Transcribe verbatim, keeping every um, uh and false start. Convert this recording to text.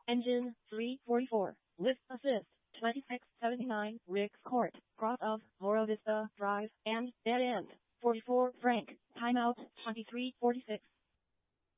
Engine three forty-four. Lift assist twenty-six seventy-nine. Ricks Court. Cross of Mora Vista Drive and dead end. forty-four Frank. Timeout twenty-three forty-six.